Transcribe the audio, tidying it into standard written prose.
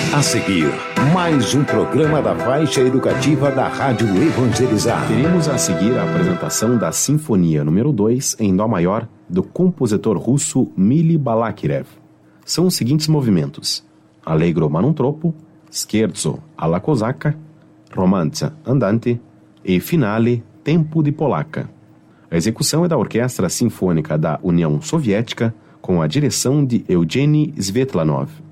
A seguir, mais um programa da faixa educativa da Rádio Evangelizar. Teremos a seguir a apresentação da Sinfonia número 2 em Dó maior do compositor russo Mili Balakirev. São os seguintes movimentos: Allegro ma non troppo, Scherzo alla cosaca, Romanza andante e Finale tempo di polacca. A execução é da Orquestra Sinfônica da União Soviética com a direção de Eugeni Svetlanov.